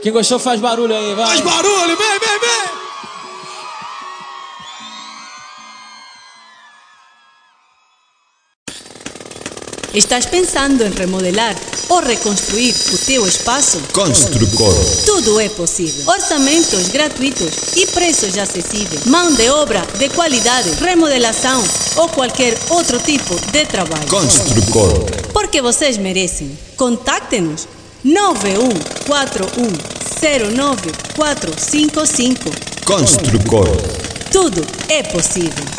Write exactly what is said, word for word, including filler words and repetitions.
Quem gostou faz barulho aí, vai. Faz barulho, vem, vem, vem. Estás pensando em remodelar ou reconstruir o teu espaço? Construcor. Tudo é possível. Orçamentos gratuitos e preços acessíveis. Mão de obra de qualidade, remodelação ou qualquer outro tipo de trabalho. Construcor. Porque vocês merecem. Contacte-nos nove um quatro um zero nove quatro cinco cinco. Construcor. Tudo é possível.